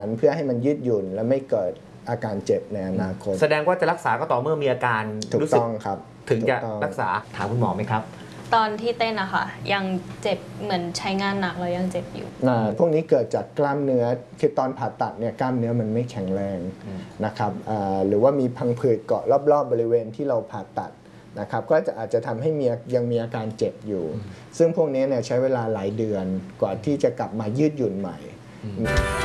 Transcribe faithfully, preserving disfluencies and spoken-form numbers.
เพื่อให้มันยืดหยุ่นและไม่เกิดอาการเจ็บในอนาคตแสดงว่าจะรักษาก็ต่อเมื่อมีอาการถูกต้องครับถึงจะรักษาถามคุณหมอไหมครับตอนที่เต้นอะค่ะยังเจ็บเหมือนใช้งานหนักแล้วยังเจ็บอยู่พวกนี้เกิดจากกล้ามเนื้อคือตอนผ่าตัดเนี่ยกล้ามเนื้อมันไม่แข็งแรงนะครับหรือว่ามีพังผืดเกาะรอบๆบริเวณที่เราผ่าตัดนะครับก็จะอาจจะทำให้มียังมีอาการเจ็บอยู่ซึ่งพวกนี้เนี่ยใช้เวลาหลายเดือนกว่าที่จะกลับมายืดหยุ่นใหม่